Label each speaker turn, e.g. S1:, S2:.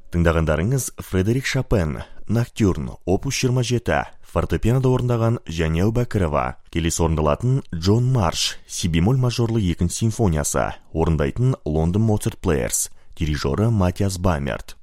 S1: Тыңдағандарыңыз Фредерик Шопен, Ноктюрн, опус 27, фортепианода орындаған Және Әубәкірова, келесі орындалатын Джон Марш, си-бемоль мажорлы 2 симфониясы, орындайтын Лондон Моцарт Плеерс, дирижері Матиас Бамерт.